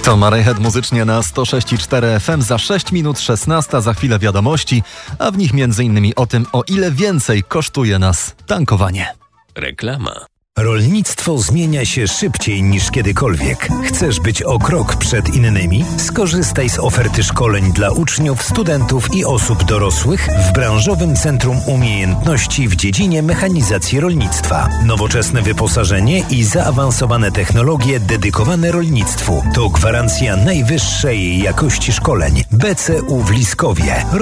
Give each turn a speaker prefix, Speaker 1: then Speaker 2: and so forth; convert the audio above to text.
Speaker 1: To Marychet muzycznie na 106,4 FM za 6 minut 16, za chwilę wiadomości, a w nich m.in. o tym, o ile więcej kosztuje nas tankowanie.
Speaker 2: Reklama.
Speaker 3: Rolnictwo zmienia się szybciej niż kiedykolwiek. Chcesz być o krok przed innymi? Skorzystaj z oferty szkoleń dla uczniów, studentów i osób dorosłych w Branżowym Centrum Umiejętności w dziedzinie mechanizacji rolnictwa. Nowoczesne wyposażenie i zaawansowane technologie dedykowane rolnictwu. To gwarancja najwyższej jakości szkoleń. BCU w Liskowie.